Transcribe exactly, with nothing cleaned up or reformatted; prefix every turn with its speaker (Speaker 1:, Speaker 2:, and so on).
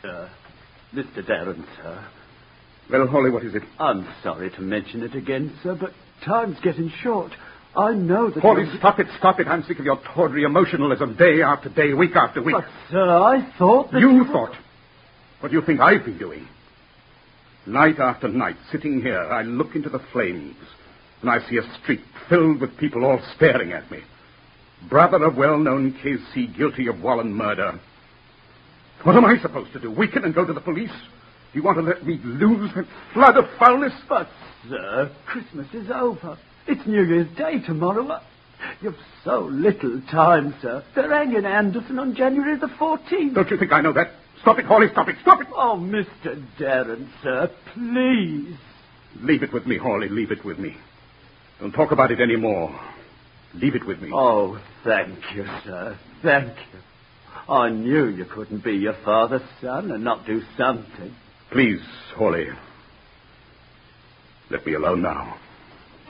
Speaker 1: Sir, Mister Darren, sir.
Speaker 2: Well, Hawley, what is it?
Speaker 1: I'm sorry to mention it again, sir, but time's getting short. I know that...
Speaker 2: Hawley,
Speaker 1: you're...
Speaker 2: stop it, stop it. I'm sick of your tawdry emotionalism day after day, week after week.
Speaker 1: But, sir, I thought that...
Speaker 2: You,
Speaker 1: you
Speaker 2: thought? What do you think I've been doing? Night after night, sitting here, I look into the flames, and I see a street filled with people all staring at me. Brother of well-known K C guilty of Wallen murder. What am I supposed to do? Weaken and go to the police? Do you want to let me lose that flood of foulness?
Speaker 1: But, sir, Christmas is over. It's New Year's Day tomorrow. You've so little time, sir. They're hanging Anderson on January the fourteenth.
Speaker 2: Don't you think I know that? Stop it, Hawley, stop it, stop it!
Speaker 1: Oh, Mister Darren, sir, please.
Speaker 2: Leave it with me, Hawley, leave it with me. Don't talk about it anymore. Leave it with me.
Speaker 1: Oh, thank you, sir. Thank you. I knew you couldn't be your father's son and not do something.
Speaker 2: Please, Hawley. Let me alone now.